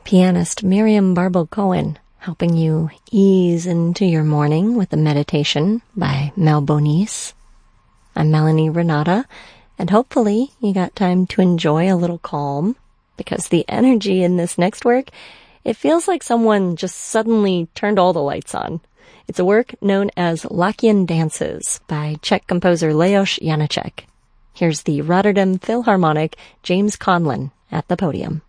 pianist Miriam Barbo-Cohen, helping you ease into your morning with a meditation by Mel Bonis. I'm Melanie Renata, and hopefully you got time to enjoy a little calm, because the energy in this next work, it feels like someone just suddenly turned all the lights on. It's a work known as Lakian Dances by Czech composer Leos Janáček. Here's the Rotterdam Philharmonic James Conlon at the podium.